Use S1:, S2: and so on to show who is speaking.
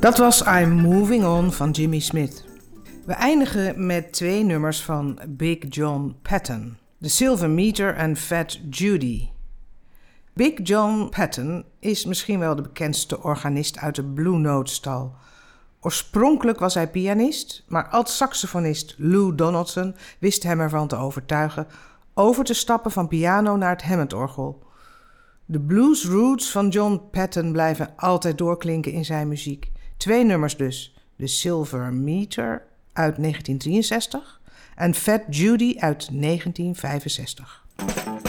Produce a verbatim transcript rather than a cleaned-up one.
S1: Dat was I'm Moving On van Jimmy Smith. We eindigen met twee nummers van Big John Patton. The Silver Meter en Fat Judy. Big John Patton is misschien wel de bekendste organist uit de Blue Note-stal. Oorspronkelijk was hij pianist, maar alt-saxofonist Lou Donaldson wist hem ervan te overtuigen over te stappen van piano naar het Hammond-orgel. De blues roots van John Patton blijven altijd doorklinken in zijn muziek. Twee nummers dus, The Silver Meter uit negentien drieënzestig en Fat Judy uit negentien vijfenzestig.